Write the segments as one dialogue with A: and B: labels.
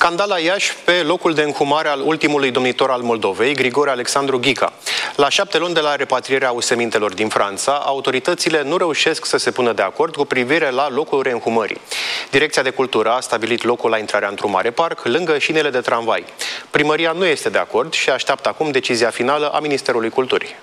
A: Scandal la Iași pe locul de înhumare al ultimului domnitor al Moldovei, Grigore Alexandru Ghica. La 7 luni de la repatrierea usemintelor din Franța, autoritățile nu reușesc să se pună de acord cu privire la locul reînhumării. Direcția de Cultură a stabilit locul la intrarea într-un mare parc, lângă șinele de tramvai. Primăria nu este de acord și așteaptă acum decizia finală a Ministerului Culturii.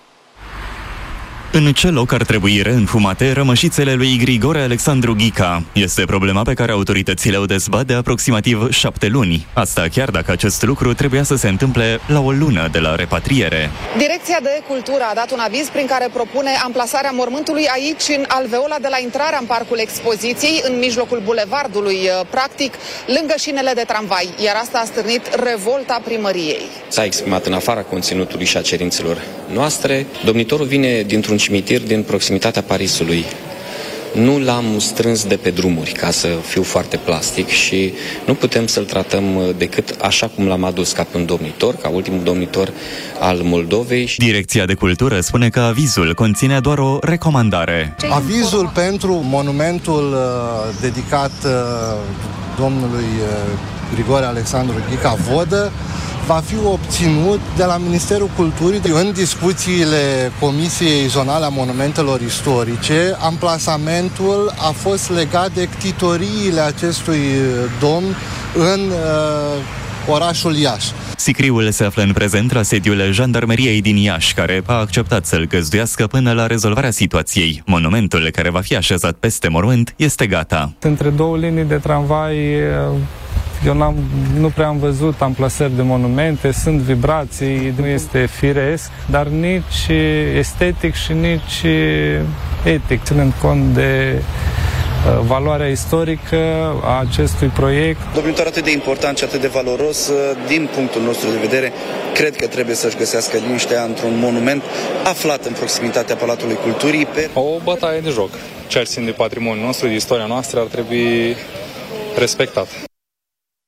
B: În ce loc ar trebui reînfumate rămășițele lui Grigore Alexandru Ghica? Este problema pe care autoritățile o dezbat de aproximativ 7 luni. Asta chiar dacă acest lucru trebuia să se întâmple la o lună de la repatriere.
C: Direcția de Cultură a dat un aviz prin care propune amplasarea mormântului aici, în alveola de la intrarea în parcul expoziției, în mijlocul bulevardului, practic, lângă șinele de tramvai. Iar asta a stârnit revolta primăriei.
D: S-a exprimat în afara conținutului și a cerințelor noastre. Domnitorul vine dintr-un cimitir din proximitatea Parisului. Nu l-am strâns de pe drumuri, ca să fiu foarte plastic, și nu putem să-l tratăm decât așa cum l-am adus, ca pe un domnitor, ca ultimul domnitor al Moldovei.
B: Direcția de Cultură spune că avizul conține doar o recomandare.
E: Avizul pentru monumentul dedicat domnului Grigore Alexandru Ghica Vodă va fi obținut de la Ministerul Culturii. În discuțiile Comisiei Zonale a Monumentelor Istorice, amplasamentul a fost legat de ctitoriile acestui domn în orașul Iași.
B: Sicriul se află în prezent la sediul Jandarmeriei din Iași, care a acceptat să-l găzduiască până la rezolvarea situației. Monumentul care va fi așezat peste mormânt este gata.
F: Între două linii de tramvai eu nu prea am văzut amplasări de monumente, sunt vibrații, nu este firesc, dar nici estetic și nici etic, ținând cont de valoarea istorică a acestui proiect.
G: Domnitor atât de important și atât de valoros, din punctul nostru de vedere, cred că trebuie să-și găsească liniștea într-un monument aflat în proximitatea Palatului Culturii.
H: O bătaie de joc. Ce ar ține de patrimoniul nostru, de istoria noastră, ar trebui respectat.